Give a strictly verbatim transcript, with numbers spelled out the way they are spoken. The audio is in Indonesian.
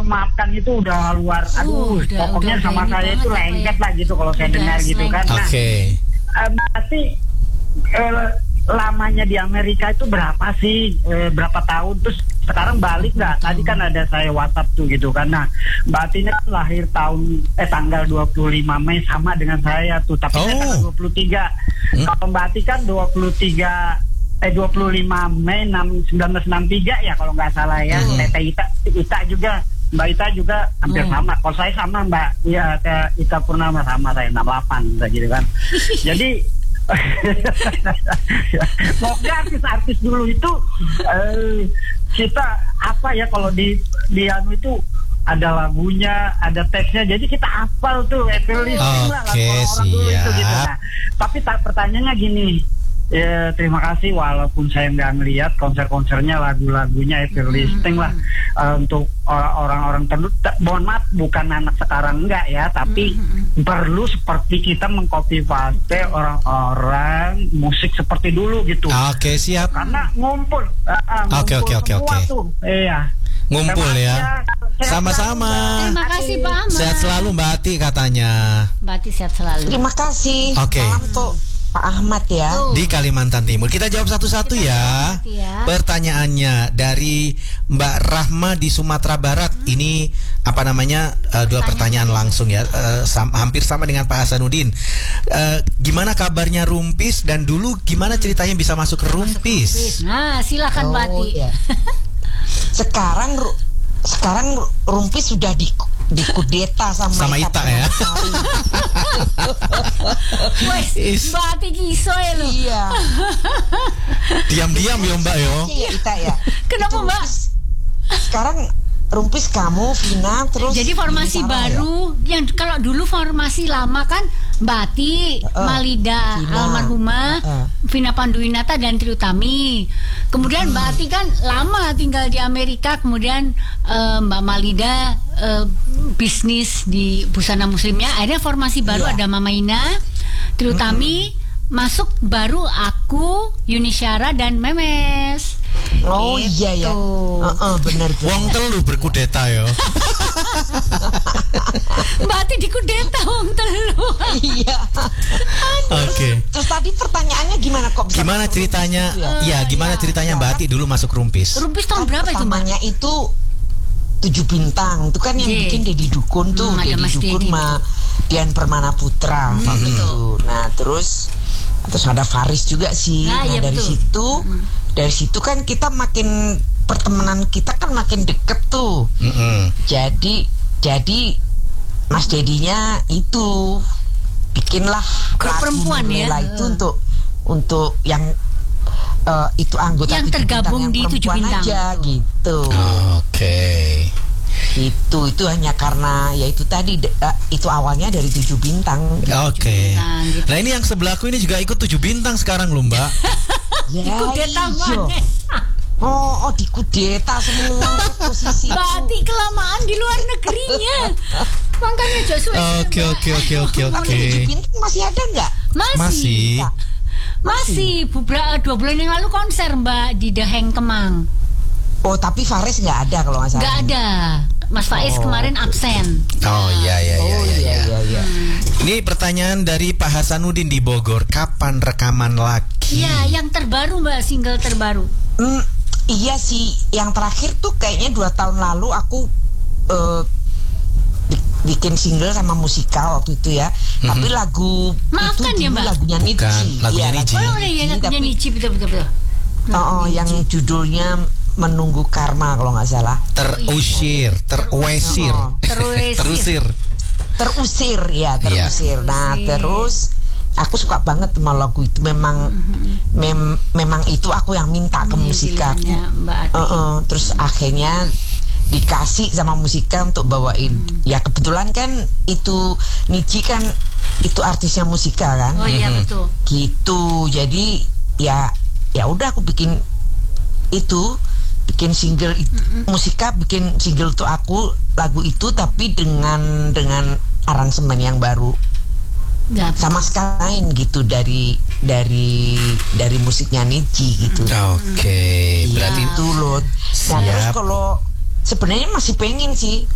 memaafkan itu udah luar, aduh, uh, udah, pokoknya udah, sama saya itu lengket lah gitu kalau saya dengar gitu kan. Nah, okay. uh, berarti uh, lamanya di Amerika itu berapa sih? Uh, berapa tahun? Terus sekarang balik nggak? Tadi kan ada saya WhatsApp tuh gitu kan. Nah, Mbak Atinya lahir tahun eh tanggal dua puluh lima Mei sama dengan saya tuh, tapi oh. saya tanggal dua puluh tiga. Hmm? Kalau Mbak Ati kan dua puluh tiga eh dua puluh lima Mei seribu sembilan ratus enam puluh tiga ya kalau nggak salah ya. Hmm. Tete Ita, Ita juga, Mbak Ita juga hampir hmm. sama. Kalau saya sama Mbak ya kayak Ita Purnama sama saya enam puluh delapan gitu kan. Jadi pokoknya artis-artis dulu itu eh, kita apa ya kalau di di anu itu ada lagunya, ada teksnya, jadi kita hafal tuh epilis okay, lah lagu orang dulu itu gitu. Nah, tapi tak pertanyaannya gini, ya, terima kasih walaupun saya nggak ngeliat konser-konsernya, lagu-lagunya epilisting lah uh, untuk orang-orang tertentu. Mohon maaf, bukan anak sekarang enggak ya, tapi mm-hmm. perlu seperti kita mengcopy paste orang-orang musik seperti dulu gitu. Oke, okay, siap. Karena ngumpul, oke oke oke oke. Iya. Ngumpul ya. Sama-sama. Terima kasih Pak Ahmad. Sehat selalu Mbak Ati katanya. Mbak Ati sehat selalu. Terima kasih. Oke. Okay. Salam tuh Pak Ahmad ya. Di Kalimantan Timur. Kita jawab satu-satu ya. ya. Pertanyaannya dari Mbak Rahma di Sumatera Barat. Hmm. Ini apa namanya? Uh, dua pertanyaan langsung ya. Uh, sam hampir sama dengan Pak Hasanuddin. Uh, gimana kabarnya Rumpis dan dulu gimana ceritanya bisa masuk ke Rumpis? Nah, silakan Mbak Ati. Oh, ya. Sekarang sekarang Rumpis sudah di dikudeta sama, sama Ita, Ita ya. Wes, Mbak Ati kiso ya lo. Iya. Diam-diam ya Mbak yo. Iya Ita ya. Kenapa Mbak? Sekarang Rumpis kamu, Vina, terus jadi formasi baru ya? Yang kalau dulu formasi lama kan Mbak Ati, uh, Malida, Vina. Almarhumah, uh. Vina Panduwinata dan Triutami. Kemudian hmm. Mbak Ati kan lama tinggal di Amerika, kemudian uh, Mbak Malida uh, bisnis di busana muslimnya. Akhirnya formasi baru yeah. ada Mama Ina, Triutami, hmm. masuk baru aku, Yuni Syara dan Memes. Oh gitu. Iya ya, uh -uh, benar. Wong telu berkudeta yo. Mbak Ati dikudeta wong telu. Iya. Oke. Okay. Terus tadi pertanyaannya gimana kok? Bisa gimana ceritanya? Iya, ya, gimana ya, ceritanya ya. Mbak Ati dulu masuk Rumpis? Rumpis tahun berapa itu? Pertamanya itu Tujuh Bintang. Itu kan yang yeah. bikin Deddy Dukun tuh, hmm, Deddy Dukun sama Dian Permana Putra. Hmm. Gitu. Nah terus terus ada Faris juga sih. Nah, nah ya dari betul. situ. Hmm. Dari situ kan kita makin pertemanan kita kan makin deket tuh. Mm-hmm. Jadi jadi Mas Dedinya itu bikinlah perempuan ya itu untuk untuk yang uh, itu anggota yang tergabung yang di Tujuh Bintang aja gitu. Oke. Okay. Itu itu hanya karena ya itu tadi uh, itu awalnya dari Tujuh Bintang. Oke. Okay. Gitu. Nah ini yang sebelahku ini juga ikut Tujuh Bintang sekarang loh Mbak. Ya, dikudeta mana? Oh, oh dikudeta semua posisi. Mbak Ati kelamaan di luar negerinya. Makanya Joshua. Oke oke oke oke oke. Masih ada nggak? Masih. Masih. Masih. Beberapa dua bulan yang lalu konser Mbak di Daheng Kemang. Oh tapi Faris nggak ada kalau nggak salah. Nggak ada. Mas Faiz oh, kemarin absen. Oh iya iya iya oh, iya. iya, iya, iya. Hmm. Ini pertanyaan dari Pak Hasanuddin di Bogor. Kapan rekaman lagi? Iya, yang terbaru Mbak, single terbaru. Hmm, iya sih, yang terakhir tuh kayaknya dua tahun lalu aku uh, bikin single sama musikal waktu itu ya. Mm-hmm. Tapi lagu Maafkan itu ya, Mbak? lagunya Niji. Bukan, lagunya ya, Niji. Oh, ya, lagunya Niji betul-betul. Oh, oh yang judulnya Menunggu Karma kalau nggak salah. Terusir, terusir, oh, oh. terusir, terusir, terusir ya, terusir. Yeah. Nah terus aku suka banget sama lagu itu. Memang, mm-hmm. mem memang itu aku yang minta ke Musika. Uh -uh. Terus akhirnya dikasih sama Musika untuk bawain. Hmm. Ya kebetulan kan itu Niji kan itu artisnya Musika kan. Oh iya betul. Gitu. Jadi ya ya udah aku bikin itu. Bikin single itu, mm-hmm. Musika bikin single tuh aku lagu itu tapi dengan dengan aransemen yang baru. Gak sama sekali lain gitu dari dari dari musiknya Niji gitu. Oke, okay. Berarti itu loh. Nah, terus kalau sebenarnya masih pengen sih